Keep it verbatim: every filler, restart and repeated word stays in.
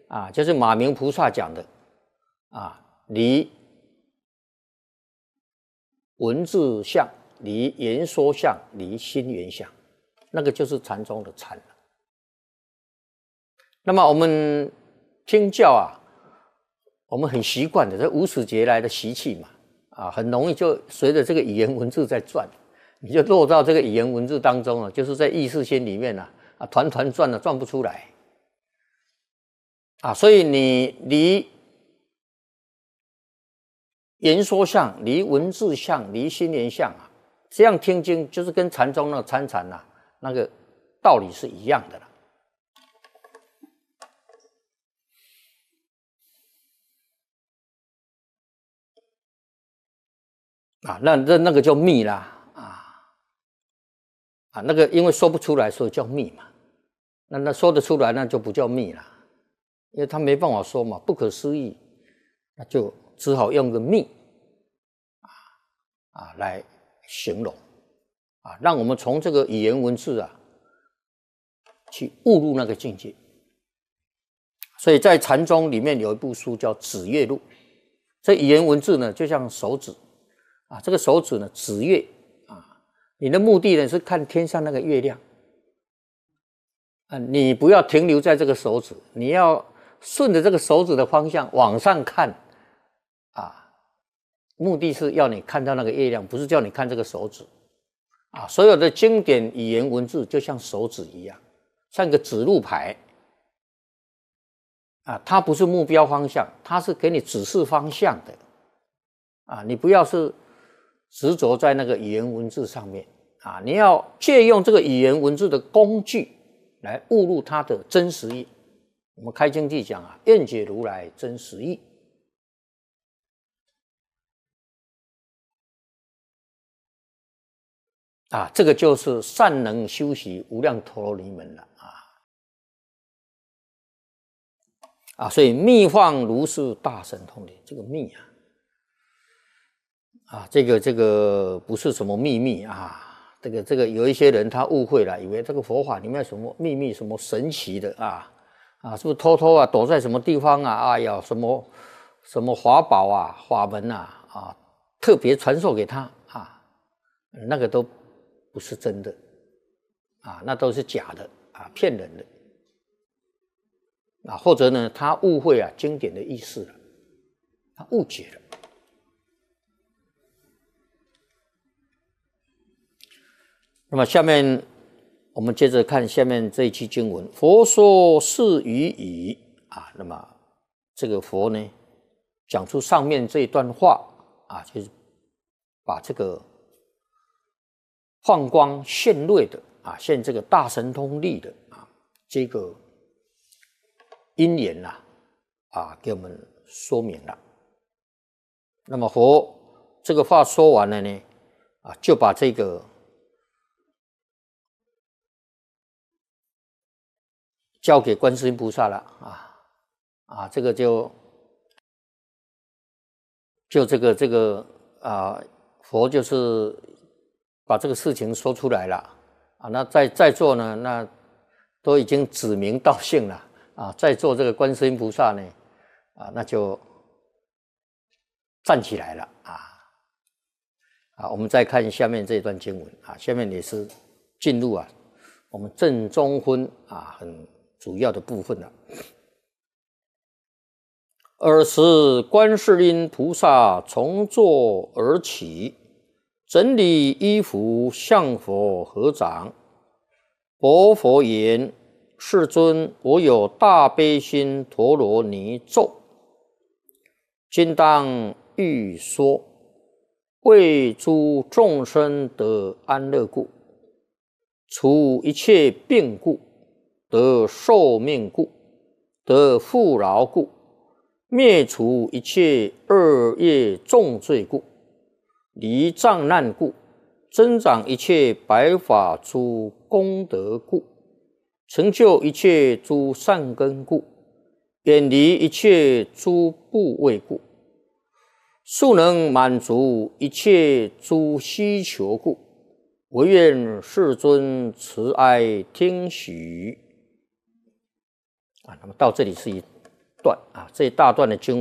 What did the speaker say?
啊，就是马明菩萨讲的啊，离文字相，离言说相，离心缘相，那个就是禅宗的禅了。那么我们听教啊，我们很习惯的，这无始劫来的习气嘛，啊，很容易就随着这个语言文字在转，你就落到这个语言文字当中了，就是在意识心里面啊，啊，团团转了，转不出来。啊，所以你离言说相、离文字相、离心缘相啊，这样听经就是跟禅宗那个参禅啊，那个道理是一样的了。啊，那那那个叫密啦，啊啊，那个因为说不出来，所以叫密嘛。那那说得出来，那就不叫密啦。因为他没办法说嘛，不可思议，那就只好用个密啊啊来形容啊，让我们从这个语言文字啊去悟入那个境界。所以在禅宗里面有一部书叫《指月录》，这语言文字呢就像手指啊，这个手指呢指月啊，你的目的呢是看天上那个月亮啊，你不要停留在这个手指，你要顺着这个手指的方向往上看啊，目的是要你看到那个月亮，不是叫你看这个手指啊。所有的经典语言文字就像手指一样，像个指路牌啊，它不是目标方向，它是给你指示方向的啊。你不要是执着在那个语言文字上面啊，你要借用这个语言文字的工具来悟入它的真实意。我们开经记讲啊，愿解如来真实义啊，这个就是善能修习无量陀罗尼门了啊啊，所以密放如是大神通力，这个密啊啊，这个这个不是什么秘密啊，这个这个有一些人他误会了，以为这个佛法里面有什么秘密、什么神奇的啊。啊，是不是偷偷啊躲在什么地方啊？哎呀，什么什么法宝啊、法门啊啊，特别传授给他啊，那个都不是真的啊，那都是假的啊，骗人的啊，或者呢，他误会啊经典的意思了，他误解了。那么下面。我们接着看下面这一期经文，佛说是语已啊，那么这个佛呢讲出上面这一段话啊，就是把这个放光现瑞的啊，现这个大神通力的啊，这个因缘呐啊，给我们说明了。那么佛这个话说完了呢啊，就把这个交给观世音菩萨了啊啊，这个就就这个这个啊，佛就是把这个事情说出来了啊。那在在座呢，那都已经指名道姓了啊。在座这个观世音菩萨呢啊，那就站起来了啊啊。我们再看下面这段经文啊，下面也是进入啊我们正中分啊很。主要的部分了。尔时观世音菩萨从座而起，整理衣服，向佛合掌。薄佛言：世尊，我有大悲心陀罗尼咒，今当欲说，为诸众生得安乐故，除一切病故，得寿命故，得富饶故，灭除一切恶业重罪故，离障难故，增长一切白法诸功德故，成就一切诸善根故，远离一切诸怖畏故，速能满足一切诸需求故，唯愿世尊慈哀听许。啊，那么到这里是一段啊，这一大段的经